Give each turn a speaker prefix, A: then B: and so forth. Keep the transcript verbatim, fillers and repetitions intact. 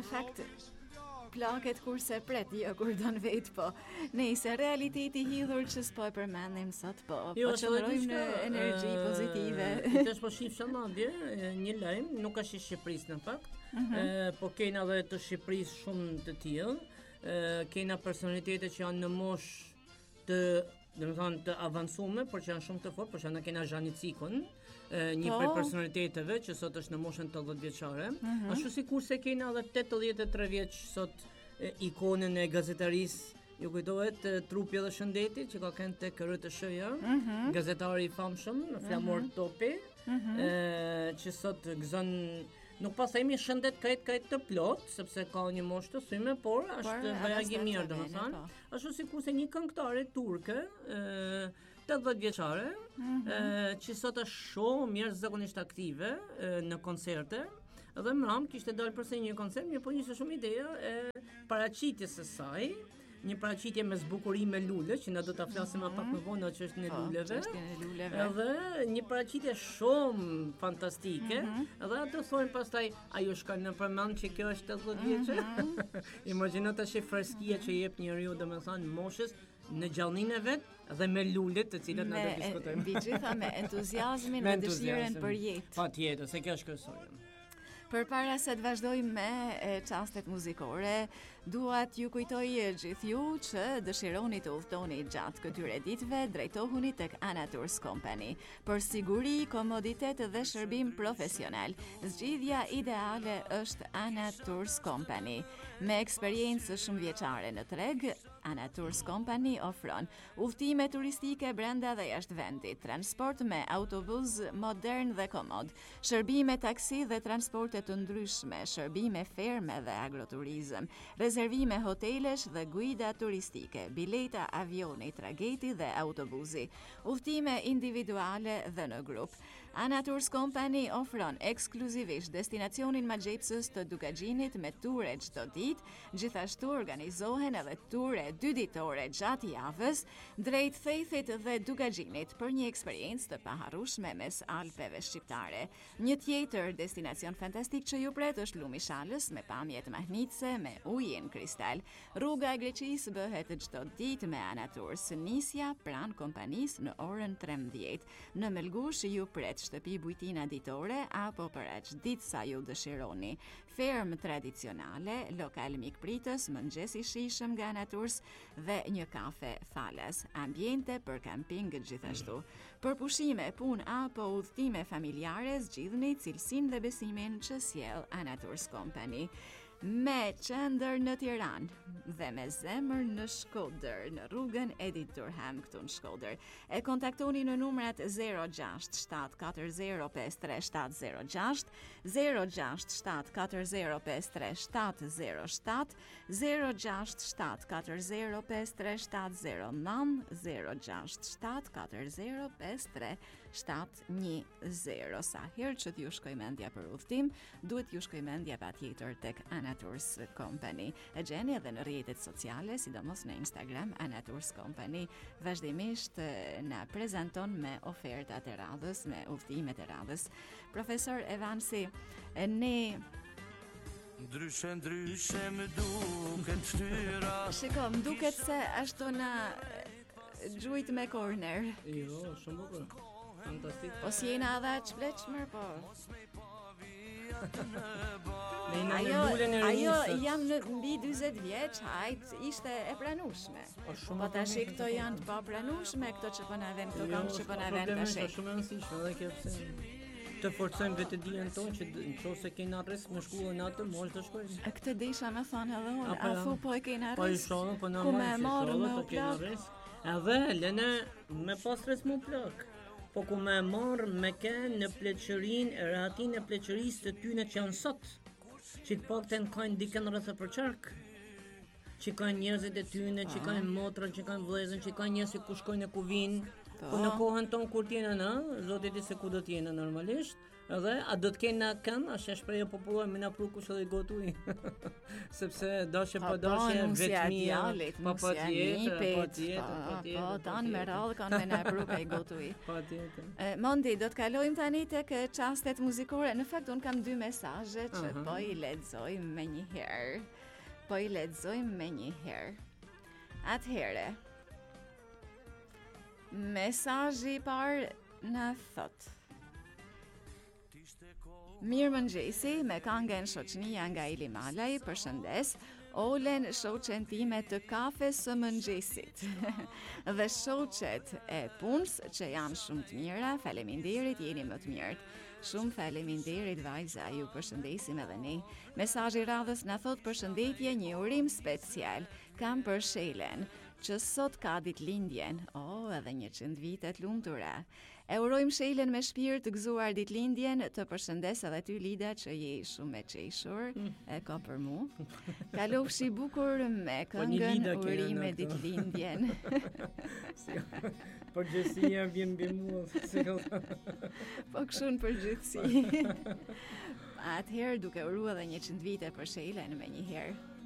A: në fakt plaket kurse pret, jo kur don vet po. Nëse realiteti hidhur që s'po e përmendim sot po,
B: Jo,
A: po qëndrojmë në energji
B: e,
A: pozitive.
B: Tash po shih shëndje, një lajm, nuk ka shi Shqipërisë në fakt, e, po kena edhe të Shqipërisë shumë të tillë, e, kena personalitete që janë në moshë të domethënë të avancume, por që janë shumë të fortë, por që na kena Xhanicikun, një
A: Po.
B: prej personaliteteve që sot është në moshën tetëdhjetë vjeçare, ashtu sikurse kena edhe tetëdhjetë e tre vjeç sot e, ikonën e gazetarisë. Ju kujtohet e, trupi dhe shëndeti që ka kënë tek R T S-ja, gazetari i famshëm, Flamor Topi, e, që sot gëzon, nuk pas themi shëndet krejt krejt të plot, sepse ka një moshë të thyme, por është bajag i mirë domethënë. Ashtu sikurse një këngëtare turke, e, tetëdhjetë vjeçare, e, që sot është shumë mirë zakonisht aktive e, në koncerte. Dhe mram kishte dalë përse një koncert, mirë po ishte shumë ideja e paraqitjes së saj. Një paraqitje me zbukurim me lule, që na do ta flasim më pak më vonë që është në luleve.
A: Çështjen e luleve.
B: Edhe një paraqitje shumë fantastike. Edhe ato thonë pastaj, a ju shkon në përmend që kjo është tetëdhjetë vjeçë? Imagjino tash freskia që jep njeriu domethënë moshës në gjallëninë e vet dhe me lulet të cilat na do diskutojmë.
A: Mbi gjitha me entuziazmin dhe dëshirën për jetë.
B: Patjetër, se kjo është kryesorja.
A: Përpara se të vazhdojmë me e, çastet muzikore, dua t'ju kujtoj gjithë ju që dëshironi të udhtoni gjatë këtyre ditëve, drejtohuni tek Ana Tours Company. Për siguri, komoditet dhe shërbim profesional, zgjidhja ideale është Ana Tours Company. Me eksperiencë shumë vjeçare në treg, Ana Tours Company ofron udhtime turistike brenda dhe jashtë vendit, transport me autobus modern dhe komod, shërbime taksi dhe transporte të ndryshme, shërbime ferme dhe agroturizëm, rezervime hotelesh dhe guida turistike, bileta avioni, trageti dhe autobusi, udhtime individuale dhe në grup. Ana Tours Company ofron ekskluzivisht destinacionin Maxhepsës të Dukagjinit me ture çdo ditë, gjithashtu organizohen edhe ture dy ditore gjatë javës drejt Thethit dhe Dukagjinit për një eksperiencë të paharrueshme mes Alpeve shqiptare. Një tjetër destinacion fantastik që ju pret është Lumi Shalës me pamje të mahnitse me ujin kristal. Rruga e Greqisë bëhet çdo ditë me Ana Tours, nisja pranë kompanisë në orën trembëdhjetë. Në Melgush ju pret shtëpi bujtina ditore apo për aq ditë sa ju dëshironi. Ferm tradicionale, lokal mikpritës, mëngjes i shijshëm nga Ana Tours dhe një kafe falas. Ambiente për kamping gjithashtu. Për pushime, punë apo udhtime familjare, zgjidhni cilësinë dhe besimin që sjell Ana Tours Company. Me qendër në Tiranë dhe me zemër në Shkodër, në rrugën Edith Durham këtu në Shkodër. E kontaktoni në numrat zero gjasht shtat katër zero pesë tre shtat zero gjasht, zero gjasht shtat katër zero pesë tre shtat zero shtat, zero gjasht shtat katër zero pesë tre shtat zero nëntë, zero gjasht shtat katër zero pesë tre shtat një zero. Sa herë që t'ju shkoj mendja për udhtim, duhet ju shkoj mendja patjetër tek Ana Tours Company. E gjeni edhe në rrjetet sociale, sidomos në Instagram, Ana Tours Company. Vazhdimisht na prezanton me ofertat e radhës, me udhtimet e radhës. Profesor Evansi, ne
C: Ndryshe, ndryshe më duket shtyra.
A: Shiko, më duket se ashtu na gjujt me corner.
B: Jo, shumë bukur. Fantastik.
A: Po si jena edhe aq pleqmër, po.
B: Ajo,
A: ajo jam në mbi dyzet vjeç, hajt, ishte e pranueshme. Po tash këto janë të papranueshme, këto që po na vën, këto kam që po na vën tash.
B: Është shumë e rëndësishme edhe kjo pse të forcojmë vetëdijen tonë që nëse kena rrezik me shkollën atë, mos të shkojmë.
A: A këtë desha me thonë edhe unë, a thu po e kena
B: Po i
A: rrezik.
B: shohim, po na
A: Ku me
B: marrin
A: marrë me u
B: kena
A: plak.
B: rrezik. Edhe lënë me pas rrezik mu plak. Po ku me marr me kënë në pleqërinë e rahatin e pleqërisë të tyne që janë sot, që të paktën kanë dikën rreth për çark, që kanë njerëzit e tyne, që kanë motrën, që kanë vëllezën, që kanë njerëz që ku shkojnë e ku vinë, Po në kohën tonë kur t'jena në, zoti di se ku do t'jena normalisht, edhe a do t'kena kënd, a është shprehje popullore me na pru kush edhe gotuj. Sepse dashje pa dashje vetmia, pa patjetër, patjetër, patjetër.
A: Po, tanë me radhë kanë me na pru kaj gotuj.
B: Patjetër.
A: Mondi, do t'kalojmë tani tek çastet muzikore. Në fakt un kam dy mesazhe që po i lexojmë me një herë. Po i lexojmë me një herë. Atëhere, mesazhi i parë na thot: Mirë mëngjesi, me këngën Shoqënia nga Ili Malaj, përshëndes, Olen shoqen time të kafes së mëngjesit. Dhe shoqet e punës që janë shumë të mira, faleminderit, jeni më të mirët. Shumë faleminderit vajza, ju përshëndesim edhe ne. Mesazhi i radhës na thot përshëndetje, një urim special kam për Shelen, që sot ka ditëlindjen. Oh, edhe njëqind vite të lumtura. E urojmë Shelen me shpirt të gëzuar ditëlindjen, të përshëndes edhe ty Lida që je shumë e qeshur, e ka për mu. Kalofshi bukur me këngën urime ditëlindjen.
B: Përgjithësia vjen mbi mua.
A: Po kështu në përgjithësi. Atëherë duke uru edhe njëqind vite për Shelen me një herë.